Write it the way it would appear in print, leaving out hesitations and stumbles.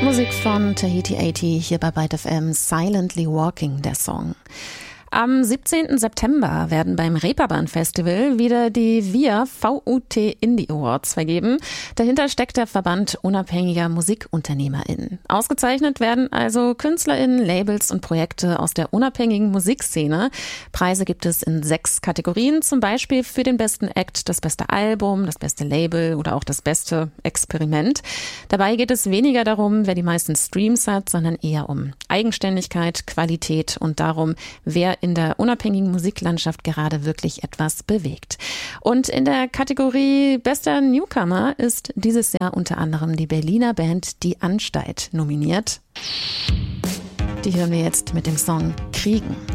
Musik von Tahiti 80 hier bei Byte FM, Silently Walking, der Song. Am 17. September werden beim Reeperbahn Festival wieder die VIA VUT Indie Awards vergeben. Dahinter steckt der Verband unabhängiger MusikunternehmerInnen. Ausgezeichnet werden also KünstlerInnen, Labels und Projekte aus der unabhängigen Musikszene. Preise gibt es in 6 Kategorien, zum Beispiel für den besten Act, das beste Album, das beste Label oder auch das beste Experiment. Dabei geht es weniger darum, wer die meisten Streams hat, sondern eher um Eigenständigkeit, Qualität und darum, wer in der unabhängigen Musiklandschaft gerade wirklich etwas bewegt. Und in der Kategorie Bester Newcomer ist dieses Jahr unter anderem die Berliner Band Die Anstalt nominiert. Die hören wir jetzt mit dem Song Kriegen.